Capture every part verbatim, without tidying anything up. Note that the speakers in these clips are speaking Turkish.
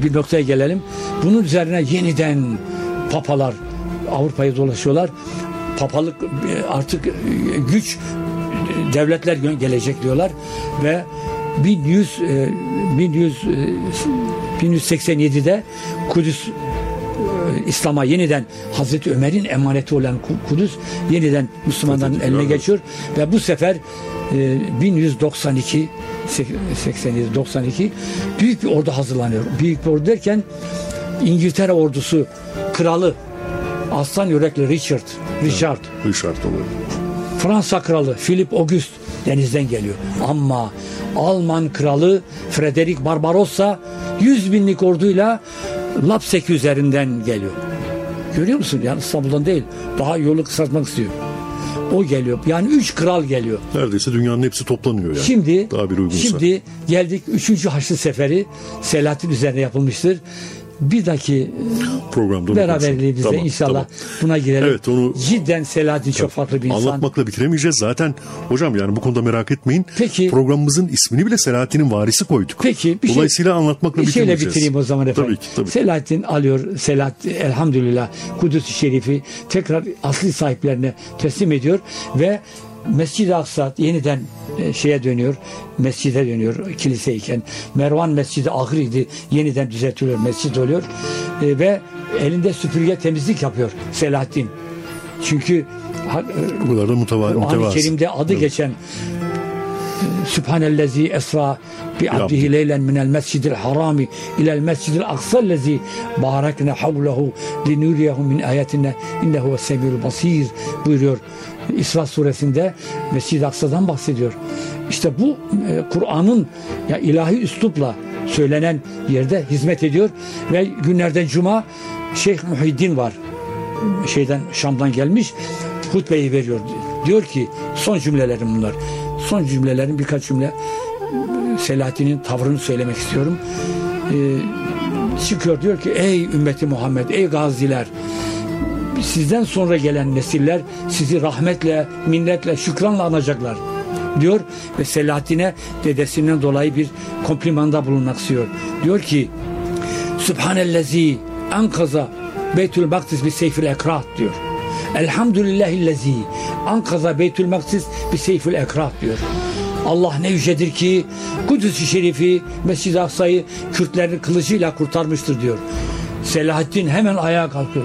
bir noktaya gelelim. Bunun üzerine yeniden papalar Avrupa'yı dolaşıyorlar. Papalık artık güç devletler gelecek diyorlar ve bin yüz bin yüz bin yüz seksen yedide Kudüs İslam'a yeniden Hazreti Ömer'in emaneti olan Kudüs yeniden Müslümanların eline evet. geçiyor ve bu sefer bin yüz doksan iki seksen yedi doksan iki büyük bir ordu hazırlanıyor. Büyük bir ordu derken İngiltere ordusu kralı aslan yürekli Richard Richard evet, Richard oluyor. Fransa kralı Philip August denizden geliyor. Ama Alman kralı Frederick Barbarossa yüz binlik orduyla Lapseki üzerinden geliyor. Görüyor musun? Yani İstanbul'dan değil. Daha yolu kısaltmak istiyor. O geliyor. Yani üç kral geliyor. Neredeyse dünyanın hepsi toplanıyor yani. Şimdi, daha bir uygunsa. Şimdi geldik üçüncü Haçlı Seferi Selahaddin üzerine yapılmıştır. Bir dahaki programda beraberliğimizde tamam, inşallah tamam. buna girelim. Evet, onu cidden Selahaddin çok farklı bir insan. Anlatmakla bitiremeyeceğiz. Zaten hocam yani bu konuda merak etmeyin. Peki, programımızın ismini bile Selahaddin'in varisi koyduk. Peki, bir Dolayısıyla şey, anlatmakla bir bitirmeyeceğiz. Bir şeyle bitireyim o zaman efendim. Tabii ki, tabii. Selahaddin alıyor. Selahaddin elhamdülillah Kudüs-i Şerif'i tekrar asli sahiplerine teslim ediyor ve Mescid-i Aksa yeniden şeye dönüyor, mescide dönüyor kiliseyken. Mervan Mescidi ahiriydi, yeniden düzeltiliyor, mescid oluyor e, ve elinde süpürge temizlik yapıyor Selahaddin. Çünkü bu kadar da muteva- Kur'an-ı Kerim'de adı evet. geçen Sübhanellezi esra bi abdihi leylen minel mescidil harami ilel mescidil aksallezi barakne havlehu linuriyehu min ayetine innehu vessemiyul basir buyuruyor. İsra suresinde Mescid-i Aksa'dan bahsediyor. İşte bu e, Kur'an'ın ya ilahi üslupla söylenen yerde hizmet ediyor ve günlerden cuma Şeyh Muhyiddin var. Şeyden Şam'dan gelmiş. Hutbeyi veriyor. Diyor ki son cümlelerim bunlar. Son cümlelerin birkaç cümle Selahaddin'in tavrını söylemek istiyorum. Ee, çıkıyor diyor ki ey ümmeti Muhammed, ey gaziler, sizden sonra gelen nesiller sizi rahmetle, minnetle, şükranla anacaklar diyor ve Selahaddin'e dedesinden dolayı bir komplimanda bulunmak istiyor. Diyor ki Sübhanellezi ankaza Beytül Makdis bi seyfil ekrah diyor. Elhamdülillahillezi ankaza Beytül Makdis bi seyfil ekrah diyor. Allah ne yücedir ki Kudüs-i Şerif'i, Mescid-i Aksa'yı Kürtlerin kılıcıyla kurtarmıştır diyor. Selahaddin hemen ayağa kalkıyor.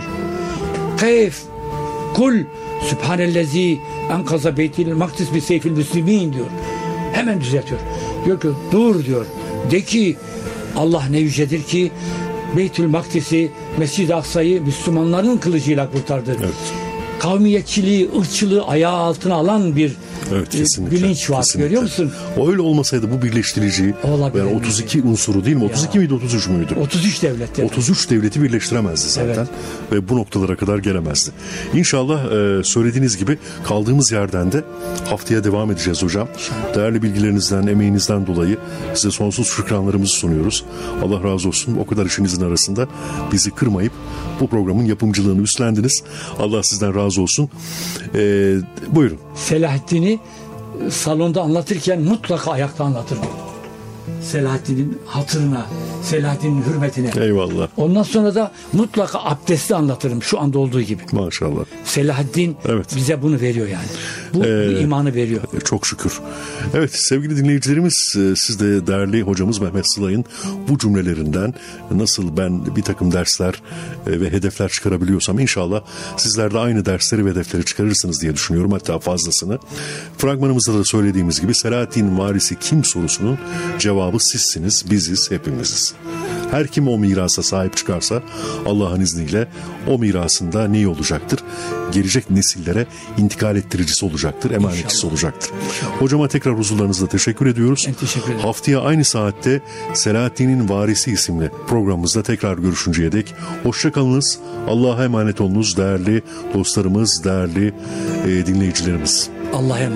Keyf kul Sübhanellezi enkaza Beytül Makdis bi seyfil müslimin diyor. Hemen düzeltiyor. Diyor ki dur diyor. De ki Allah ne yücedir ki Beytül Makdis'i, Mescid-i Aksa'yı Müslümanların kılıcıyla kurtardı. Evet. Kavmiyetçiliği, ırkçılığı ayağı altına alan bir evet, kesinlikle, bilinç var. Kesinlikle. Görüyor musun? O öyle olmasaydı bu birleştirici yani otuz iki unsuru değil mi? otuz iki ya. Miydi otuz üç müydü? otuz üç devlet. otuz üç devleti birleştiremezdi zaten. Evet. Ve bu noktalara kadar gelemezdi. İnşallah e, söylediğiniz gibi kaldığımız yerden de haftaya devam edeceğiz hocam. İnşallah. Değerli bilgilerinizden, emeğinizden dolayı size sonsuz şükranlarımızı sunuyoruz. Allah razı olsun. O kadar işinizin arasında bizi kırmayıp bu programın yapımcılığını üstlendiniz. Allah sizden razı olsun. E, buyurun. Selahaddin'i salonda anlatırken mutlaka ayakta anlatırım. Selahaddin'in hatırına, Selahaddin'in hürmetine. Eyvallah. Ondan sonra da mutlaka abdesti anlatırım şu anda olduğu gibi. Maşallah. Selahaddin evet. bize bunu veriyor yani. Bu, ee, bu imanı veriyor. Çok şükür. Evet sevgili dinleyicilerimiz, siz de değerli hocamız Mehmet Sılay'ın bu cümlelerinden nasıl ben bir takım dersler ve hedefler çıkarabiliyorsam inşallah sizler de aynı dersleri ve hedefleri çıkarırsınız diye düşünüyorum, hatta fazlasını. Fragmanımızda da söylediğimiz gibi Selahaddin varisi kim sorusunun cevabı sizsiniz, biziz, hepimiziz. Her kim o mirasa sahip çıkarsa Allah'ın izniyle o mirasında ne olacaktır? Gelecek nesillere intikal ettiricisi olacaktır, emanetçisi İnşallah. olacaktır. İnşallah. Hocama tekrar huzurlarınızda teşekkür ediyoruz. Ben teşekkür ederim. Haftaya aynı saatte Selahaddin'in Varisi isimli programımızda tekrar görüşünceye dek hoşça kalınız. Allah'a emanet olunuz değerli dostlarımız, değerli e, dinleyicilerimiz. Allah'a emanet.